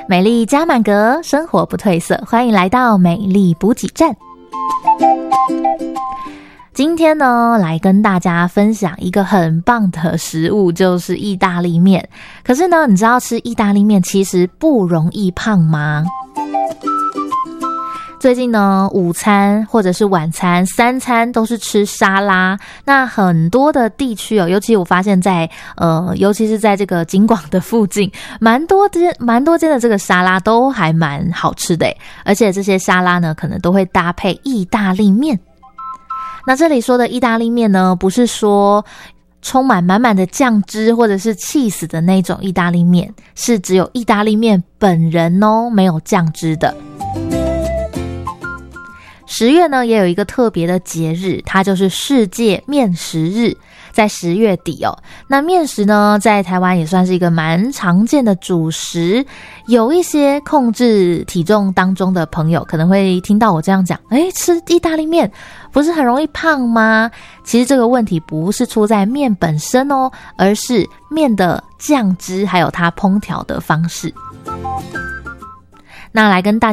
美丽加满格，生活不褪色，欢迎来到美丽补给站。今天呢，来跟大家分享一个很棒的食物，就是意大利面。可是呢，你知道吃意大利面其实不容易胖吗？最近呢，午餐或者是晚餐3餐都是吃沙拉。那很多的地区尤其我发现在尤其是在这个景广的附近，蛮多间的这个沙拉都还蛮好吃的，而且这些沙拉呢，可能都会搭配意大利面。那这里说的意大利面呢，不是说充满满满的酱汁或者是起司的那种意大利面，是只有意大利面本人哦，没有酱汁的。10月呢，也有一个特别的节日，它就是世界面食日，在10月底哦。那面食呢，在台湾也算是一个蛮常见的主食。有一些控制体重当中的朋友可能会听到我这样讲，吃意大利面不是很容易胖吗？其实这个问题不是出在面本身哦，而是面的酱汁还有它烹调的方式。那来跟大